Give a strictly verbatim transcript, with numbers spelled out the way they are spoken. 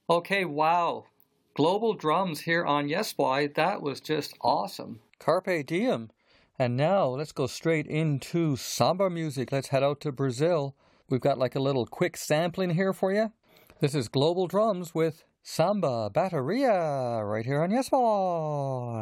Okay, wow. Global drums here on Yes Boy. That was just awesome. Carpe diem. And now let's go straight into samba music. Let's head out to Brazil. We've got like a little quick sampling here for you. This is Global Drums with Samba Bateria right here on Yes Boy.